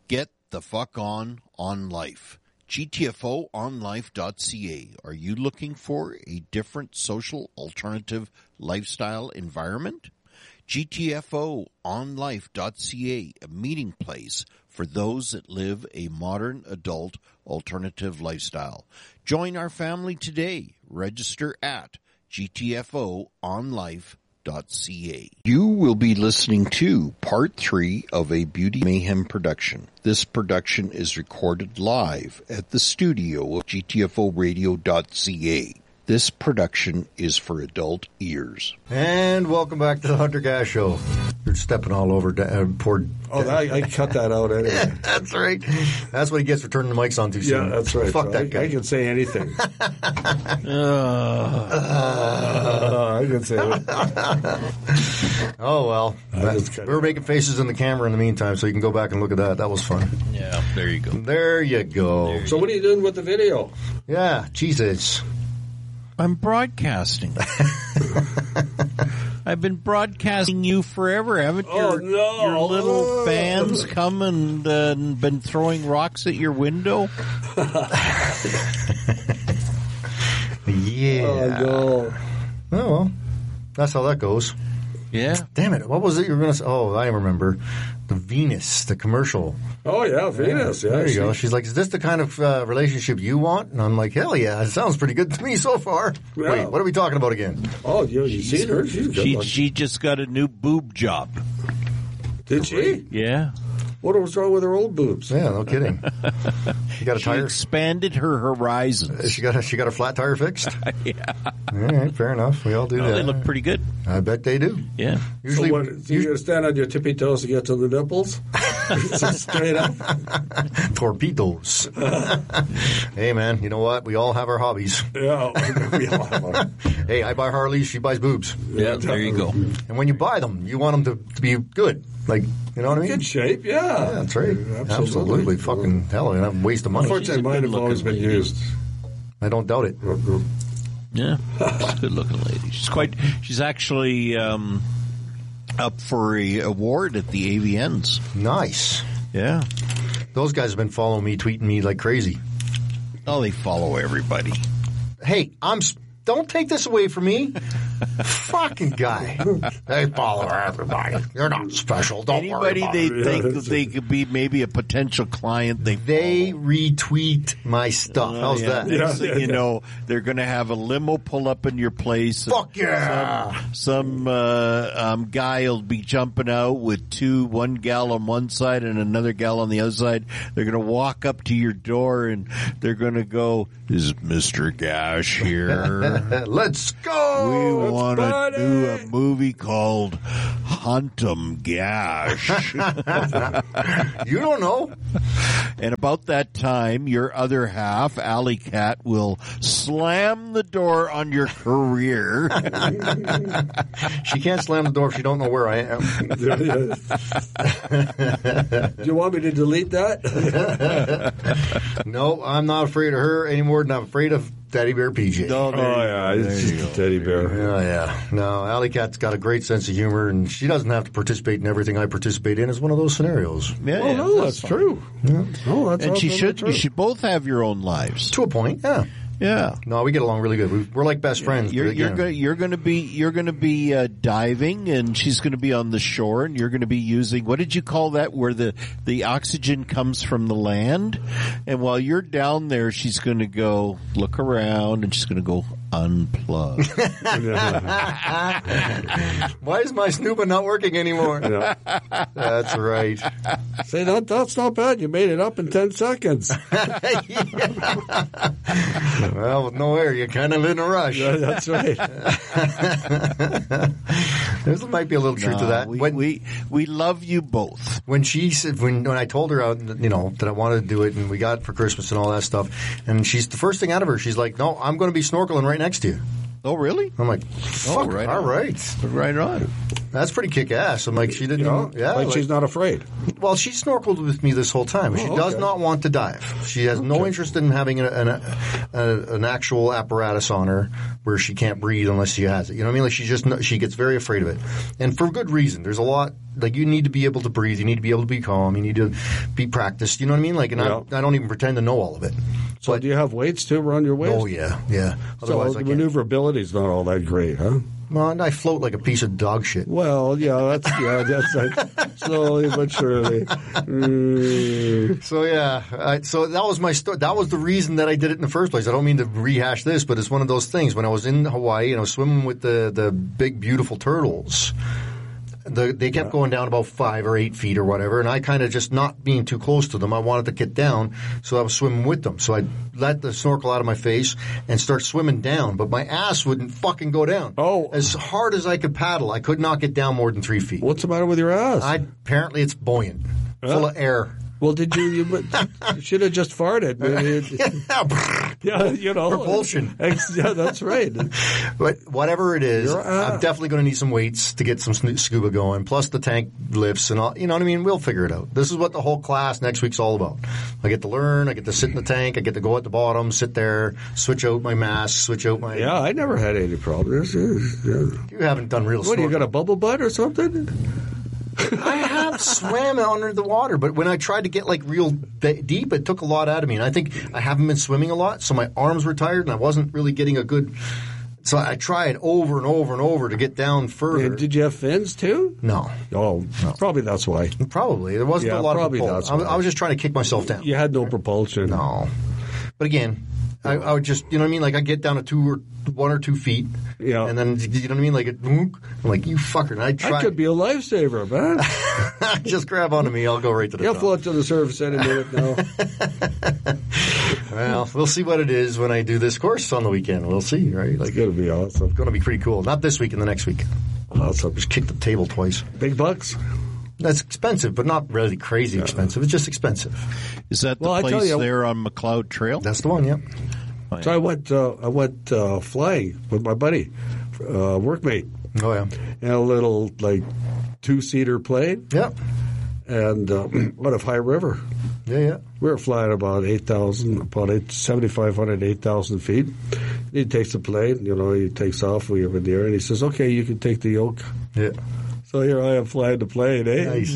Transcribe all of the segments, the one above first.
Get the fuck on life. GTFOonlife.ca. Are you looking for a different social alternative lifestyle environment? GTFOonlife.ca, a meeting place for those that live a modern adult alternative lifestyle. Join our family today. Register at GTFOonlife.ca. You will be listening to part 3 of a Beauty Mayhem production. This production is recorded live at the studio of GTFOradio.ca. This production is for adult ears. And welcome back to the Hunter Gas Show. You're stepping all over poor... I cut that out anyway. That's right. That's what he gets for turning the mics on too soon. Yeah, that's right. Fuck that guy. I can say anything. I can say it. Oh, well. We were making faces in the camera in the meantime, so you can go back and look at that. That was fun. Yeah, there you go. There you go. So what are you doing with the video? Yeah, Jesus. I'm broadcasting. I've been broadcasting you forever, haven't your little fans come and been throwing rocks at your window? Yeah. Oh, no. Oh, well. That's how that goes. Yeah. Damn it. What was it you were going to say? Oh, I remember. The Venus, the commercial. Oh, yeah, Venus. Yeah, there you go. She's like, is this the kind of relationship you want? And I'm like, hell yeah. It sounds pretty good to me so far. Yeah. Wait, what are we talking about again? Oh, you seen her? She's good. She just got a new boob job. Did she? Yeah. What was wrong with her old boobs? Yeah, no kidding. She got a tire. She expanded her horizons. She got a flat tire fixed. Yeah. All right, fair enough. We all do that. They look pretty good. I bet they do. Yeah. Usually, so you're going to stand on your tippy toes to get to the nipples? Straight up. Torpedoes. Hey, man, you know what? We all have our hobbies. Yeah, we all have our. Hey, I buy Harleys. She buys boobs. Yeah, there you go. And when you buy them, you want them to be good. Like, you know what I mean? Good shape, yeah. That's right. Absolutely. Fucking hell, I'm a waste of money. Unfortunately, mine have always been used. I don't doubt it. Yeah, she's a good-looking lady. She's actually up for a award at the AVNs. Nice. Yeah. Those guys have been following me, tweeting me like crazy. Oh, they follow everybody. Hey, don't take this away from me. Fucking guy. They follow everybody. You're not special. Don't Anybody worry about they it. think that they could be maybe a potential client, they retweet my stuff. How's that? Next thing you know, they're going to have a limo pull up in your place. Fuck yeah! Some guy will be jumping out with one gal on one side and another gal on the other side. They're going to walk up to your door and they're going to go, "Is Mr. Gash here? Let's go! We want to do a movie called Hunt 'em Gash." You don't know. And about that time, your other half, Alley Cat, will slam the door on your career. She can't slam the door if she don't know where I am. Do you want me to delete that? No, I'm not afraid of her any more than I'm afraid of Teddy Bear PJ. No, it's just a teddy bear. Oh, yeah. No, Alley Cat's got a great sense of humor, and she doesn't have to participate in everything I participate in. It's one of those scenarios. Yeah, no, that's true. Yeah. Oh, that's and true. you should both have your own lives. To a point, yeah. Yeah. No, we get along really good. We're like best friends. You're going to be diving, and she's going to be on the shore, and you're going to be using, what did you call that, where the oxygen comes from the land? And while you're down there, she's going to go look around, and she's going to go unplug. Why is my snuba not working anymore? Yeah. That's right. Say, that's not bad. You made it up in 10 seconds. Well, with no air, you're kind of in a rush. Yeah, that's right. There might be a little truth to that. We love you both. When she said, when I told her, that I wanted to do it, and we got it for Christmas and all that stuff, and the first thing out of her, she's like, "No, I'm going to be snorkeling right next to you." Oh, really? I'm like, "Fuck, right all on. right, Right on." That's pretty kick-ass. I'm like, she didn't even... Yeah, like she's not afraid. Well, she snorkeled with me this whole time. She does not want to dive. She has no interest in having an actual apparatus on her where she can't breathe unless she has it. You know what I mean? Like she gets very afraid of it. And for good reason. There's a lot... Like, you need to be able to breathe. You need to be able to be calm. You need to be practiced. You know what I mean? Like, and I don't even pretend to know all of it. So do you have weights, too, around your waist? Oh, yeah. Otherwise, so the maneuverability is not all that great, huh? Well, and I float like a piece of dog shit. Well, that's like slowly but surely. So so that was my story. That was the reason that I did it in the first place. I don't mean to rehash this, but it's one of those things. When I was in Hawaii and I was swimming with the big beautiful turtles, they kept going down about 5 or 8 feet or whatever, and I kind of just not being too close to them. I wanted to get down, so I was swimming with them. So I let the snorkel out of my face and start swimming down, but my ass wouldn't fucking go down. Oh. As hard as I could paddle, I could not get down more than 3 feet. What's the matter with your ass? Apparently it's buoyant, full of air. Well, you should have just farted. Yeah, Propulsion. Yeah, that's right. But whatever it is, I'm definitely going to need some weights to get some scuba going, plus the tank lifts and all. You know what I mean? We'll figure it out. This is what the whole class next week's all about. I get to learn. I get to sit in the tank. I get to go at the bottom, sit there, switch out my mask, switch out my... Yeah, I never had any problems. You haven't done real What, you got a bubble butt or something? I have swam under the water, but when I tried to get like real deep, it took a lot out of me. And I think I haven't been swimming a lot, so my arms were tired, and I wasn't really getting a good... So I tried over and over and over to get down further. And did you have fins too? No. Oh, no. Probably that's why. Probably. There wasn't a lot of propulsion. I was just trying to kick myself down. You had no propulsion. No. But again... I would just, you know what I mean? Like, I'd get down to 1 or 2 feet. Yeah. And then, you know what I mean? Like, I'm like, you fucker. And I'd try. That could be a lifesaver, man. Just grab onto me. I'll go right to the top. You'll float to the surface any minute now. Well, we'll see what it is when I do this course on the weekend. We'll see, right? Like, it's going to be awesome. It's going to be pretty cool. Not this week, and the next week. Awesome. Just kick the table twice. Big bucks? That's expensive, but not really crazy expensive. It's just expensive. Is that the place there on McLeod Trail? That's the one, yep. So I went flying with my buddy, workmate. Oh, yeah. In a little, 2-seater plane. Yeah. And out of High River. Yeah. We were flying about 7,500, 8,000 feet. He takes the plane, he takes off, we have in the air, and he says, okay, you can take the yoke. Yeah. So here I am flying the plane, eh? Nice.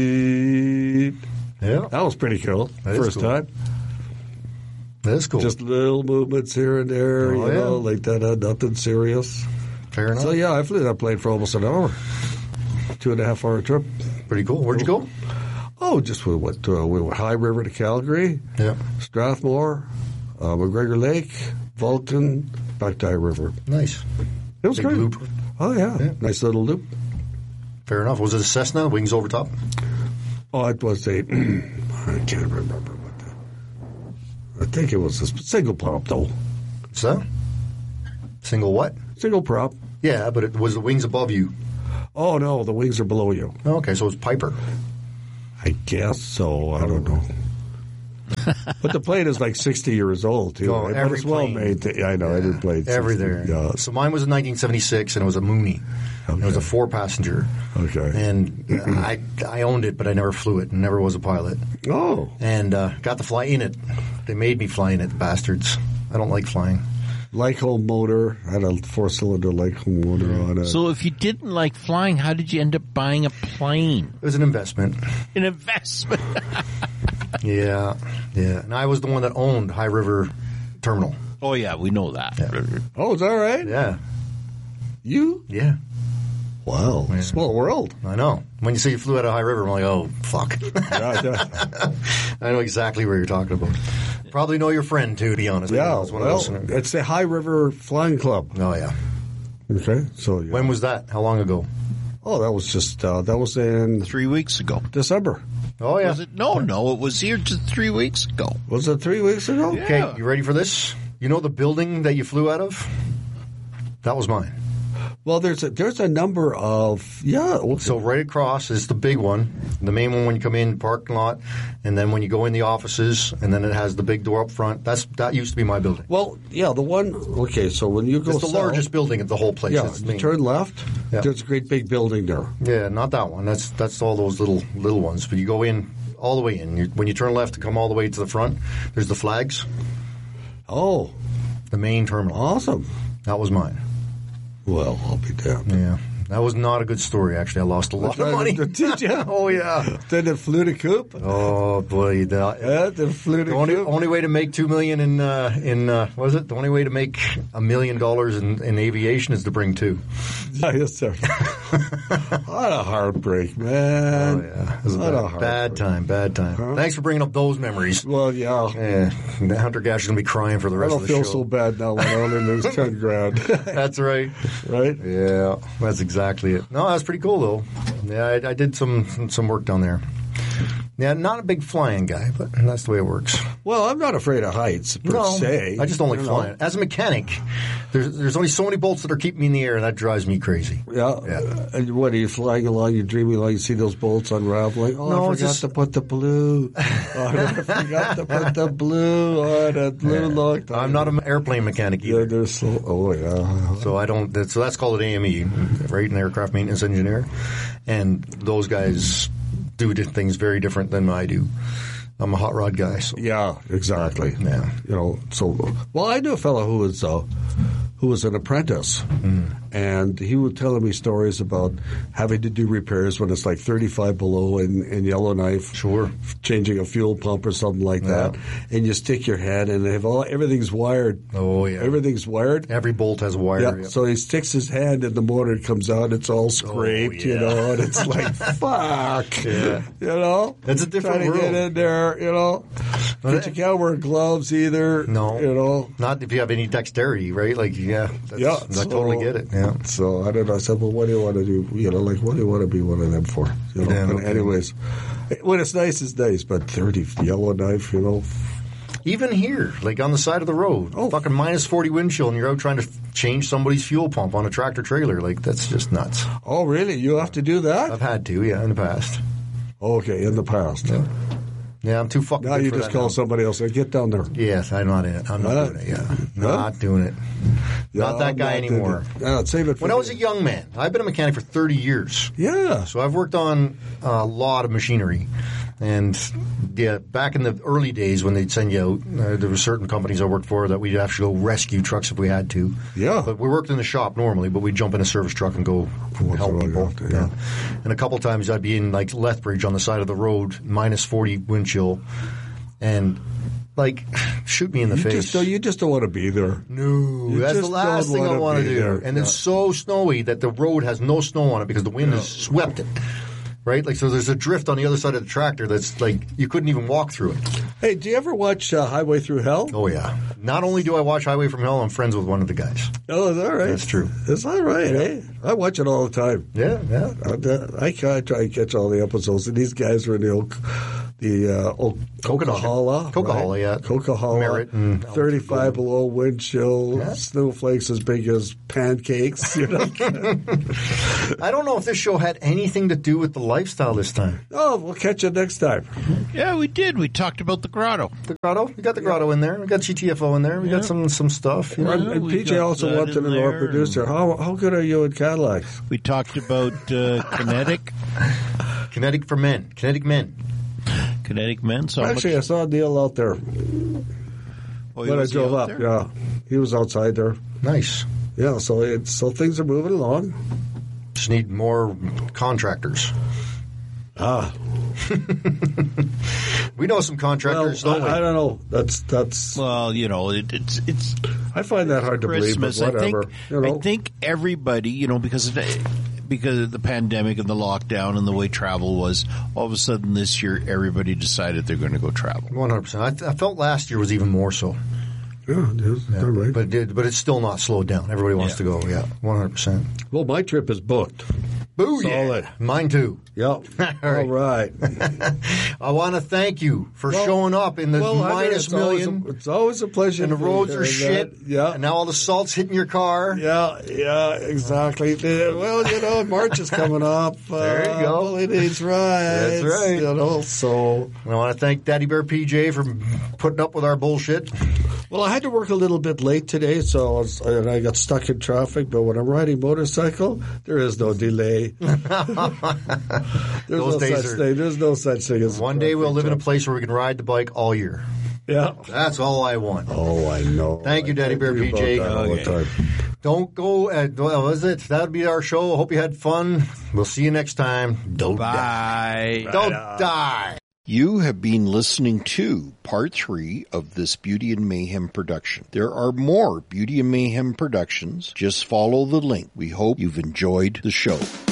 Yeah. That was pretty cool. First time. That's cool. Just little movements here and there, like that, nothing serious. Fair enough. So, yeah, I flew that plane for almost an hour. 2.5-hour trip. Pretty cool. Where'd you go? Oh, we went High River to Calgary, Strathmore, McGregor Lake, Vulcan, back to High River. Nice. It was Big great. Loop. Oh, yeah. Nice little loop. Fair enough. Was it a Cessna, wings over top? Oh, it was I can't remember. I think it was a single prop, though. So? Single what? Single prop. Yeah, but it was the wings above you. Oh, no, the wings are below you. Okay, so it was Piper. I guess so. I don't know. But the plane is 60 years old, too. Oh, every plane. Made. I know, every plane. Yeah. So mine was in 1976, and it was a Mooney. Okay. It was a 4-passenger. Okay. And I owned it, but I never flew it and never was a pilot. Oh. And got to fly in it. They made me fly in it, the bastards. I don't like flying. Lycombe motor. I had a 4-cylinder Lycombe motor on it. So if you didn't like flying, how did you end up buying a plane? It was an investment. An investment? Yeah. And I was the one that owned High River Terminal. Oh, yeah, we know that. Yeah. Oh, is that right? Yeah. You? Yeah. Wow. Yeah. Small world. I know. When you say you flew out of High River, I'm like, oh, fuck. I know exactly where you're talking about. Probably know your friend, too, to be honest. Yeah, it's the High River Flying Club. Oh, yeah. Okay, so... Yeah. When was that? How long ago? Oh, that was just... that was in... 3 weeks ago. December. Oh, yeah. Was it? No, it was here just 3 weeks ago. Was it 3 weeks ago? Yeah. Okay, you ready for this? You know the building that you flew out of? That was mine. Well, there's a number of So right across is the big one, the main one when you come in, parking lot, and then when you go in the offices, and then it has the big door up front. That used to be my building. Well, yeah, the one. Okay, so when you go, It's the largest building of the whole place. Yeah, It's you main. turn left. Yeah. There's a great big building there. Yeah, not that one. That's all those little ones. But you go in all the way in. When you turn left to come all the way to the front, there's the flags, Oh, the main terminal. awesome. That was mine. Well, I'll be damned. Yeah. That was not a good story, actually. I lost a lot of money. Did you? Oh, yeah. Then it flew to Coop. Oh, boy. Yeah, then flew to The Coop. only way to make $2 million what was it? The only way to make $1 million in aviation is to bring two. Yes, sir. What a heartbreak, man. Oh, yeah. It was What a a heartbreak. bad time. Huh? Thanks for bringing up those memories. Well, yeah. Yeah. The Hunter Gash is going to be crying for the I rest don't of the feel show. so bad now when I only lose 10 grand. That's right. Right? Yeah, that's exactly it. No, that's pretty cool, though. Yeah, I did some work down there. Yeah, not a big flying guy, but that's the way it works. Well, I'm not afraid of heights, per se. I just don't like You know. flying. As a mechanic, there's only so many bolts that are keeping me in the air, and that drives me crazy. Yeah. And what, are you flying along, you're dreaming along, you see those bolts unraveling? Oh, No, I it's forgot just- to put the blue. Oh, I forgot to put the blue on that blue lock. I'm not an airplane mechanic Yeah, either. they're slow. Oh, yeah. So I don't. So that's called an AME, right? An aircraft maintenance engineer, and those guys do things very different than I do. I'm a hot rod guy. So. Yeah, exactly. Yeah. You know, so, well, I knew a fellow who was an apprentice, and he was telling me stories about having to do repairs when it's like 35 below in Yellowknife. Sure. Changing a fuel pump or something like that. And you stick your head and everything's wired. Oh, yeah. Everything's wired. Every bolt has a wire. Yeah. Yeah. So he sticks his hand and the motor comes out. It's all scraped, yeah. you know, and it's like, fuck. Yeah. You know? It's a different Trying to get world. in there, you know. But you can't wear gloves either. No. You know. Not if you have any dexterity, right? Like, I Yeah, totally get it. Yeah. So I don't know. I said, well, what do you want to do? You know, like, what do you want to be one of them for? You know. Yeah, But okay. anyways, when it's nice, but 30 Yellowknife, you know. Even here, like on the side of the road, fucking minus 40 wind chill, and you're out trying to change somebody's fuel pump on a tractor trailer. Like, that's just nuts. Oh, really? You have to do that? I've had to, yeah, in the past. Okay, in the past. Yeah, I'm too fucking Now good you for just that call now. somebody else and get down there. Yes, I'm not in it. I'm not doing it, yeah. Not doing it. Not that guy anymore. No, save it for When I was a young man, I've been a mechanic for 30 years. Yeah. So I've worked on a lot of machinery. And yeah, back in the early days when they'd send you out, there were certain companies I worked for that we'd have to go rescue trucks if we had to. Yeah. But we worked in the shop normally, but we'd jump in a service truck and go help all you people. have to, yeah. And a couple times I'd be in like Lethbridge on the side of the road, minus 40 wind chill, and like shoot me in the face. You just don't want to be there. No, You that's the just last don't thing I wanna want to be do. there. And Yeah. it's so snowy that the road has no snow on it because the wind has swept it. Right? Like, so there's a drift on the other side of the tractor that's like, you couldn't even walk through it. Hey, do you ever watch Highway Through Hell? Oh, yeah. Not only do I watch Highway from Hell, I'm friends with one of the guys. Oh, is that right? That's true. Is that right, eh? I watch it all the time. Yeah, yeah. I try and catch all the episodes, and these guys are in the Coquihalla. Coquihalla, right? yeah. Coquihalla. Merritt and 35 below wind chill, Yeah. snowflakes as big as pancakes. You know? I don't know if this show had anything to do with the lifestyle this time. Oh, we'll catch you next time. Yeah, we did. We talked about the grotto. The grotto? We got the grotto in there. We got GTFO in there. We got some stuff. You know? And we PJ got also that wanted to in know, our there. producer, how good are you in Cadillacs? We talked about Kinetic Kinetic for men. Kinetic men. Men. So Actually, I saw Neil out there when I drove up. There? Yeah, he was outside there. Nice. Yeah, so things are moving along. Just need more contractors. Ah, We know some contractors, well, don't we? I don't know. That's. Well, you know, it's I find that hard to believe, but Christmas. whatever. I think everybody, you know, because of the pandemic and the lockdown and the way travel was, all of a sudden this year everybody decided they're going to go travel. 100%. I felt last year was even more so. Yeah, it is. All right. But it's still not slowed down. Everybody wants to go. Yeah, 100%. Well, my trip is booked. Booyah. Solid. Mine too. Yep. All right. I want to thank you for showing up in the minus million. It's always a pleasure. And the roads are shit. Yeah. And now all the salt's hitting your car. Yeah, exactly. Well, March is coming up. There you go. Holidays, right. That's right. So. And I want to thank Daddy Bear PJ for putting up with our bullshit. Well, I had to work a little bit late today, and I got stuck in traffic. But when I'm riding motorcycle, there is no delay. There's no such thing as one day we'll live in a place where we can ride the bike all year. Yeah, that's all I want. Oh, I know. Thank you, Daddy Bear PJ. All the time. Don't go. Was it? That would be our show. Hope you had fun. We'll see you next time. Don't die. Don't die. You have been listening to part 3 of this Beauty and Mayhem production. There are more Beauty and Mayhem productions. Just follow the link. We hope you've enjoyed the show.